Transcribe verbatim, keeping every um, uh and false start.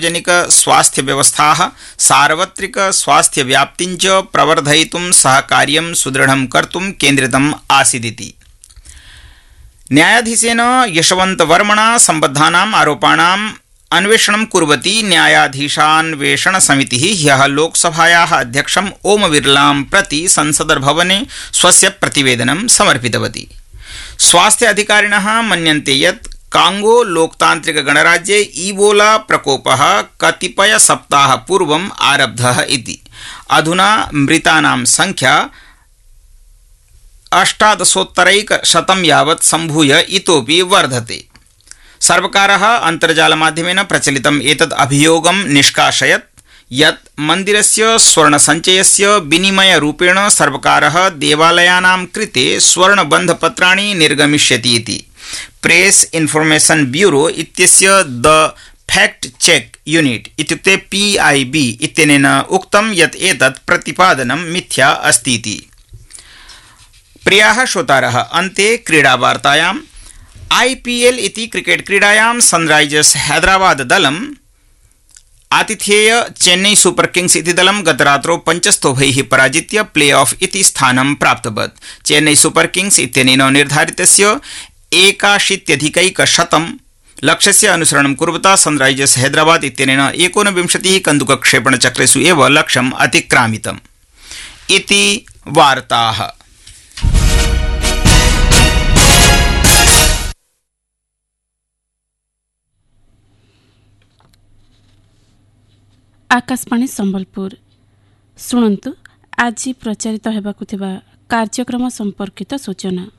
सार्वजनिक स्वास्थ्य व्यवस्थाः सार्वत्रिक स्वास्थ्य व्याप्तिं च प्रवर्धयितुं सहकार्यं सुदृढं कर्तुं केन्द्रितम् आसीदिति। न्यायाधीशेन यशवन्तवर्मणा सम्बद्धानाम् आरोपाणाम् अन्वेषणं कुर्वती न्यायाधीशान्वेषण समितिः ह्यः लोकसभायाः अध्यक्षम् ओम बिरलां प्रति संसदभवने स्वस्य प्रतिवेदनं समर्पितवती। स्वास्थ्य अधिकारिणः मन्यन्ते यत् कांगो लोकतांत्रिक गणराज्ये ईबोला प्रकोपः कतिपय सप्ताह पूर्वम् आरब्धः इति। अधुना मृतानां संख्या अष्टादशोत्तरैकशतं यावत् सम्भूय इतोपि वर्धते। सर्वकारः अन्तर्जालमाध्यमेन प्रचलितम् एतद् अभियोगं निष्कासयत् यत् मन्दिरस्य स्वर्णसञ्चयस्य विनिमयरूपेण सर्वकारः देवालयानां कृते स्वर्णबन्धपत्राणि निर्गमिष्यति इति। प्रेस इन्फॉर्मेशन ब्यूरो इत्यस्य द फैक्ट चेक यूनिट इत्युक्ते पीआईबी इत्यनेन उक्तं यत् एतत् प्रतिपादनं मिथ्या अस्तीति। प्रियाः श्रोतारः, अन्ते क्रीडावार्तायाम् आईपीएल इति क्रिकेट क्रीडायां Sunrisers Hyderabad दलम् आतिथेय Chennai super Kings इति दलं गतरात्रौ पञ्चस्तोभैः पराजित्य प्ले ऑफ इति स्थानं प्राप्तवत्। चेन्नई सुपर किंग्स इत्यनेन निर्धारितस्य एकाशीत्यधिकैकशतं लक्ष्यस्य अनुसरणं कुर्वता सनराइजर्स हैदराबाद इत्यनेन एकोनविंशतिः कन्दुकक्षेपणचक्रेषु एव लक्ष्यम् अतिक्रामितम् इति वार्ताः। आकाशवाणी संबलपुर शुणन्तु आज प्रचारित हेबाकु थिबा कार्यक्रम संपर्कित सूचना।